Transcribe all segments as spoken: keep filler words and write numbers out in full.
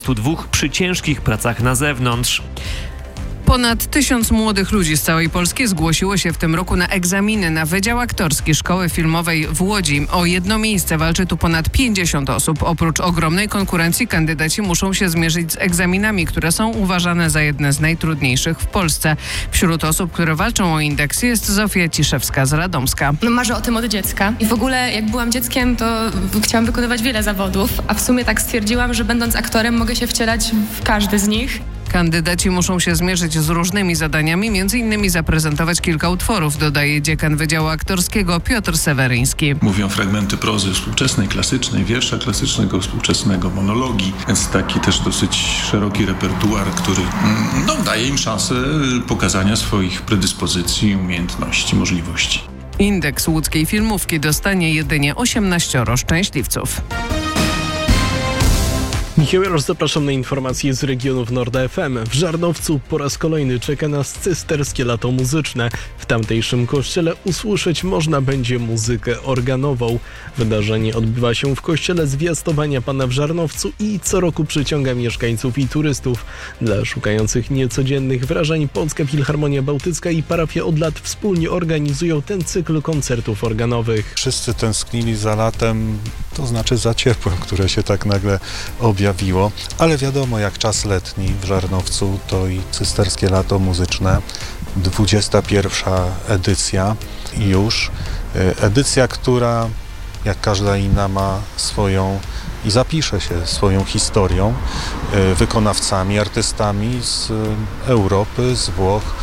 dwóch przy ciężkich pracach na zewnątrz. Ponad tysiąc młodych ludzi z całej Polski zgłosiło się w tym roku na egzaminy na Wydział Aktorski Szkoły Filmowej w Łodzi. O jedno miejsce walczy tu ponad pięćdziesiąt osób. Oprócz ogromnej konkurencji kandydaci muszą się zmierzyć z egzaminami, które są uważane za jedne z najtrudniejszych w Polsce. Wśród osób, które walczą o indeks, jest Zofia Ciszewska z Radomska. No, marzę o tym od dziecka i w ogóle jak byłam dzieckiem, to chciałam wykonywać wiele zawodów, a w sumie tak stwierdziłam, że będąc aktorem mogę się wcielać w każdy z nich. Kandydaci muszą się zmierzyć z różnymi zadaniami, między innymi zaprezentować kilka utworów, dodaje dziekan Wydziału Aktorskiego Piotr Seweryński. Mówią fragmenty prozy współczesnej, klasycznej, wiersza klasycznego, współczesnego, monologii, więc taki też dosyć szeroki repertuar, który no, daje im szansę pokazania swoich predyspozycji, umiejętności, możliwości. Indeks łódzkiej filmówki dostanie jedynie osiemnaścioro szczęśliwców. Michał Jarosz, zapraszam na informacje z regionów Norda F M. W Żarnowcu po raz kolejny czeka nas cysterskie lato muzyczne. W tamtejszym kościele usłyszeć można będzie muzykę organową. Wydarzenie odbywa się w kościele Zwiastowania Pana w Żarnowcu i co roku przyciąga mieszkańców i turystów. Dla szukających niecodziennych wrażeń Polska Filharmonia Bałtycka i parafia od lat wspólnie organizują ten cykl koncertów organowych. Wszyscy tęsknili za latem, to znaczy za ciepłem, które się tak nagle objawiło, ale wiadomo, jak czas letni w Żarnowcu, to i cysterskie lato muzyczne, dwudziesta pierwsza edycja już. Edycja, która jak każda inna ma swoją i zapisze się swoją historią, wykonawcami, artystami z Europy, z Włoch,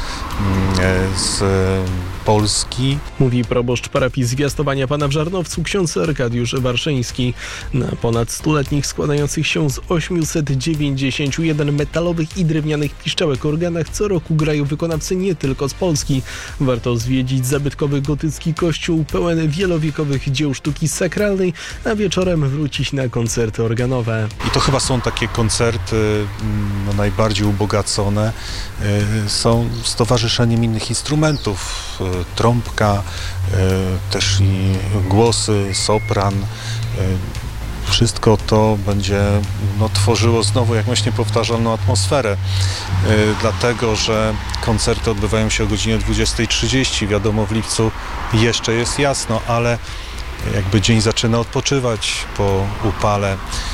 z Polski. Mówi proboszcz parafii Zwiastowania Pana w Żarnowcu ksiądz Arkadiusz Warszyński. Na ponad stuletnich składających się z osiemset dziewięćdziesięciu jeden metalowych i drewnianych piszczałek organach co roku grają wykonawcy nie tylko z Polski. Warto zwiedzić zabytkowy gotycki kościół pełen wielowiekowych dzieł sztuki sakralnej, a wieczorem wrócić na koncerty organowe. I to chyba są takie koncerty no, najbardziej ubogacone. Są z towarzyszeniem innych instrumentów. Trąbka, też i głosy, sopran. Wszystko to będzie no, tworzyło znowu jakąś niepowtarzalną atmosferę, dlatego że koncerty odbywają się o godzinie dwudziestej trzydzieści. Wiadomo, w lipcu jeszcze jest jasno, ale jakby dzień zaczyna odpoczywać po upale.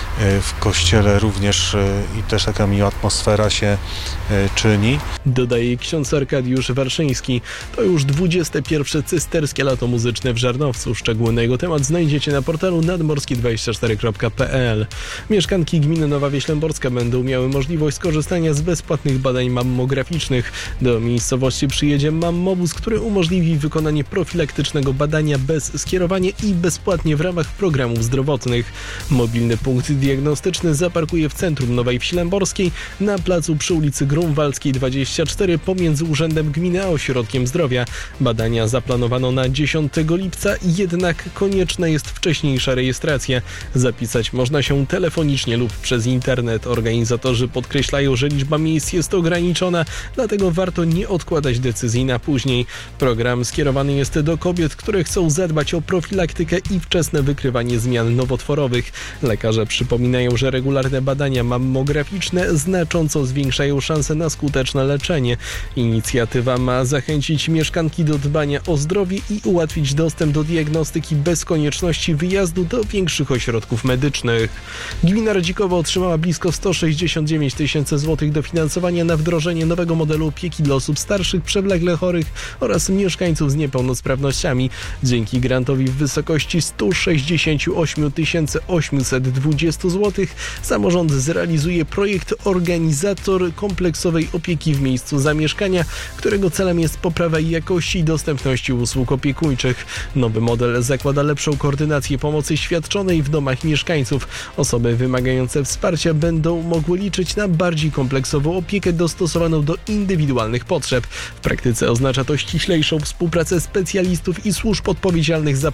W kościele również i też taka miła atmosfera się czyni. Dodaje ksiądz Arkadiusz Warszyński. To już dwudzieste pierwsze cysterskie lato muzyczne w Żarnowcu. Szczegóły na jego temat znajdziecie na portalu nadmorskie dwadzieścia cztery kropka p l. Mieszkanki gminy Nowa Wieślęborska będą miały możliwość skorzystania z bezpłatnych badań mammograficznych. Do miejscowości przyjedzie mammobus, który umożliwi wykonanie profilaktycznego badania bez skierowania i bezpłatnie w ramach programów zdrowotnych. Mobilny punkt diagnostyczny zaparkuje w centrum Nowej Wślęborskiej na placu przy ulicy Grunwaldzkiej dwadzieścia cztery pomiędzy Urzędem Gminy a Ośrodkiem Zdrowia. Badania zaplanowano na dziesiątego lipca, jednak konieczna jest wcześniejsza rejestracja. Zapisać można się telefonicznie lub przez internet. Organizatorzy podkreślają, że liczba miejsc jest ograniczona, dlatego warto nie odkładać decyzji na później. Program skierowany jest do kobiet, które chcą zadbać o profilaktykę i wczesne wykrywanie zmian nowotworowych. Lekarze przypominają, Przypominają, że regularne badania mammograficzne znacząco zwiększają szanse na skuteczne leczenie. Inicjatywa ma zachęcić mieszkanki do dbania o zdrowie i ułatwić dostęp do diagnostyki bez konieczności wyjazdu do większych ośrodków medycznych. Gmina Radzikowo otrzymała blisko sto sześćdziesiąt dziewięć tysięcy złotych dofinansowania na wdrożenie nowego modelu opieki dla osób starszych, przewlekle chorych oraz mieszkańców z niepełnosprawnościami. Dzięki grantowi w wysokości sto sześćdziesiąt osiem tysięcy osiemset dwadzieścia złotych samorząd zrealizuje projekt Organizator kompleksowej opieki w miejscu zamieszkania, którego celem jest poprawa jakości i dostępności usług opiekuńczych. Nowy model zakłada lepszą koordynację pomocy świadczonej w domach mieszkańców. Osoby wymagające wsparcia będą mogły liczyć na bardziej kompleksową opiekę dostosowaną do indywidualnych potrzeb. W praktyce oznacza to ściślejszą współpracę specjalistów i służb odpowiedzialnych za pomoc społeczną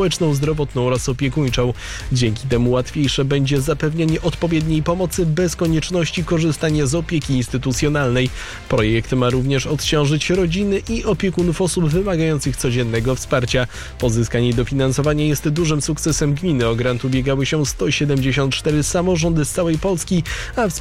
społeczną, zdrowotną oraz opiekuńczą. Dzięki temu łatwiejsze będzie zapewnienie odpowiedniej pomocy bez konieczności korzystania z opieki instytucjonalnej. Projekt ma również odciążyć rodziny i opiekunów osób wymagających codziennego wsparcia. Pozyskanie dofinansowania jest dużym sukcesem gminy. O grant ubiegały się sto siedemdziesiąt cztery samorządy z całej Polski, a